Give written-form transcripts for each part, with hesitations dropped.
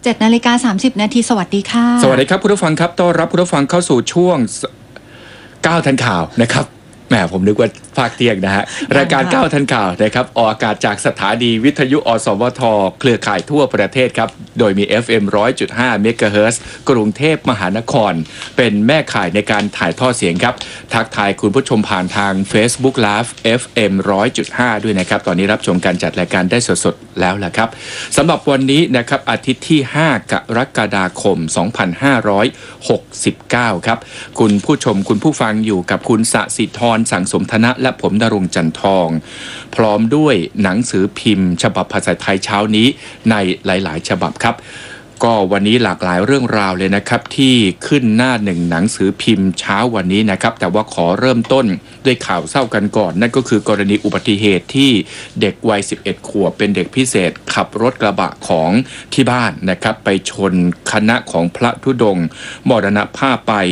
7:30 น.สวัสดีค่ะสวัสดีครับคุณผู้ฟังครับต้อนรับคุณผู้ฟังเข้าสู่ช่วง9ทันข่าวนะครับแหมผมนึกว่าภาคเที่ยงนะฮะรายการ9ทันข่าวนะครับออกอากาศจากสถานีวิทยุอสวทเครือข่ายทั่วประเทศครับโดยมี FM 100.5 เมกะเฮิรตซ์กรุงเทพมหานครเป็นแม่ข่ายในการถ่ายทอดเสียงครับทักทายคุณผู้ชมผ่านทาง Facebook Live FM 100.5 ด้วยนะครับตอนนี้รับชมการจัดรายการได้สดๆแล้วล่ะครับสำหรับวันนี้นะครับอาทิตย์ที่5กรกฎาคม2569ครับคุณผู้ชมคุณผู้ฟังอยู่กับคุณสศิธรสังสมธนะและผมณรงค์จันทองพร้อมด้วยหนังสือพิมพ์ฉบับภาษาไทยเช้านี้ในหลายๆฉบับครับก็วันนี้หลากหลายเรื่องราวเลยนะครับที่ขึ้นหน้าหนึ่งหนังสือพิมพ์เช้าวันนี้นะครับแต่ว่าขอเริ่มต้นด้วยข่าวเศร้ากันก่อนนั่นก็คือกรณีอุบัติเหตุที่เด็กวัย11 ขวบเป็นเด็กพิเศษขับรถกระบะของที่บ้านนะครับไปชนคณะของพระธุดงค์มรณภาพไป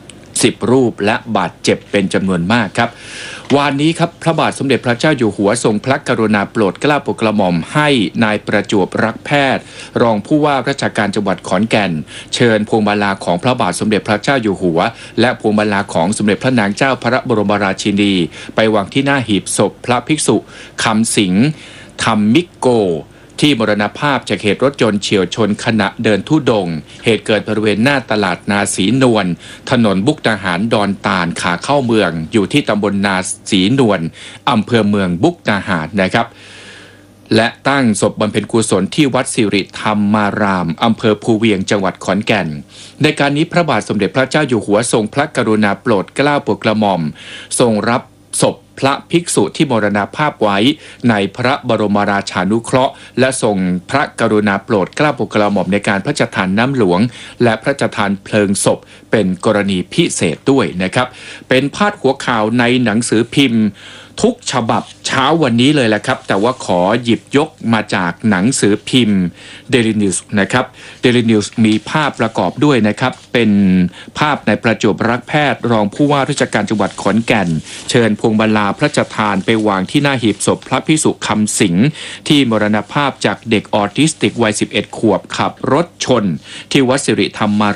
10 รูปและบาดเจ็บเป็นจำนวนมากครับวันนี้ครับพระบาทสมเด็จพระเจ้าอยู่หัวทรงพระกรุณาโปรดเกล้าโปรดกระหม่อมให้นายประจวบรักแพทย์รองผู้ว่าราชการจังหวัดขอนแก่นเชิญพวงมาลาของพระบาทสมเด็จพระเจ้าอยู่หัวและพวงมาลาของสมเด็จพระนางเจ้าพระบรมราชินีไปวางที่หน้าหีบศพพระภิกษุคำสิงห์ธรรมิโกที่มรณภาพจากเหตุรถยนต์เฉี่ยวชนขณะเดินธุดงค์เหตุเกิดบริเวณหน้าตลาดนาศรีนวลถนนมุกดาหารดอนตาลขาเข้าเมืองอยู่ที่ตำบลนาศรีนวลอำเภอเมืองมุกดาหารนะครับและตั้งศพบำเพ็ญกุศลที่วัดสิริธรรมารามอำเภอภูเวียงจังหวัดขอนแก่นในการนี้พระบาทสมเด็จพระเจ้าอยู่หัวทรงพระกรุณาโปรดเกล้าโปรดกระหม่อมทรงรับศพพระภิกษุที่มรณภาพไว้ในพระบรมราชานุเคราะห์และทรงพระกรุณาโปรดเกล้าโปรดกระหม่อมในการพระราชทานน้ำหลวงและพระราชทานเพลิงศพเป็นกรณีพิเศษด้วยนะครับเป็นพาดหัวข่าวในหนังสือพิมพ์ทุกฉบับเช้าวันนี้เลยแหละครับแต่ว่าขอหยิบยกมาจากหนังสือพิมพ์ Daily News นะครับ Daily News มีภาพประกอบด้วยนะครับเป็นภาพในประจวบรักแพทย์รองผู้ว่าราชการจังหวัดขอนแก่นเชิญพวงมาลาพระราชทานไปวางที่หน้าหีบศพพระภิกษุคำสิงห์ที่มรณภาพจากเด็กออทิสติกวัย11 ขวบขับรถชนที่วัดสิริธรรมา